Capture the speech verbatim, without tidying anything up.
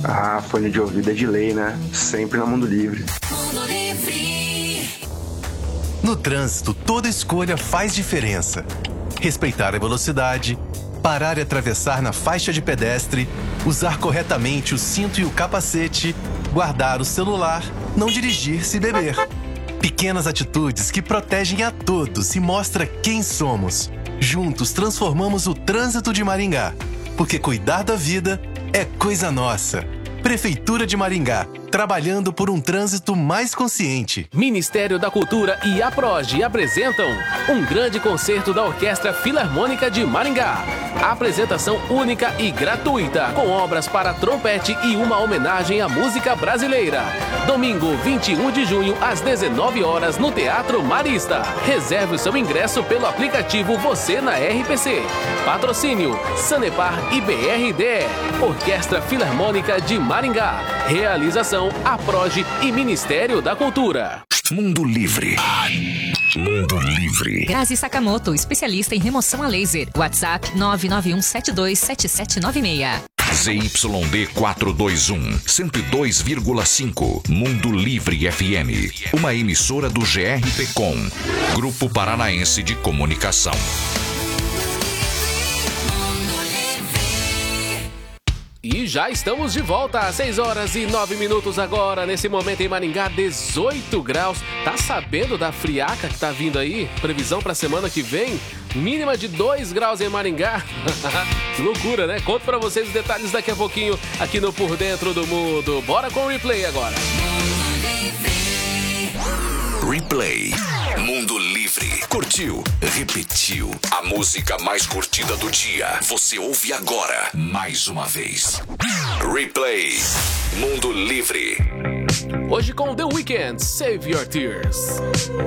Ah, fone de ouvido é de lei, né? Sempre na Mundo Livre. Mundo Livre. No trânsito, toda escolha faz diferença. Respeitar a velocidade, parar e atravessar na faixa de pedestre, usar corretamente o cinto e o capacete, guardar o celular, não dirigir se beber. Pequenas atitudes que protegem a todos e mostram quem somos. Juntos transformamos o trânsito de Maringá, porque cuidar da vida é coisa nossa. Prefeitura de Maringá, trabalhando por um trânsito mais consciente. Ministério da Cultura e a Proge apresentam um grande concerto da Orquestra Filarmônica de Maringá. A apresentação única e gratuita, com obras para trompete e uma homenagem à música brasileira. Domingo, vinte e um de junho, às dezenove horas, no Teatro Marista. Reserve o seu ingresso pelo aplicativo Você na R P C. Patrocínio Sanepar e B R D E. Orquestra Filarmônica de Maringá. Realização A Proge e Ministério da Cultura. Mundo Livre. Mundo Livre. Grazi Sakamoto, especialista em remoção a laser. WhatsApp nove nove um sete dois sete sete nove seis. Z Y D quatrocentos e vinte e um, cento e dois vírgula cinco. Mundo Livre F M. Uma emissora do G R P Com. Grupo Paranaense de Comunicação. E já estamos de volta às seis horas e nove minutos agora, nesse momento em Maringá, dezoito graus. Tá sabendo da friaca que tá vindo aí? Previsão pra semana que vem? Mínima de dois graus em Maringá. Loucura, né? Conto pra vocês os detalhes daqui a pouquinho aqui no Por Dentro do Mundo. Bora com o replay agora. Replay. Mundo Livre. Curtiu? Repetiu. A música mais curtida do dia. Você ouve agora, mais uma vez. Replay. Mundo Livre. Hoje com The Weeknd, Save Your Tears.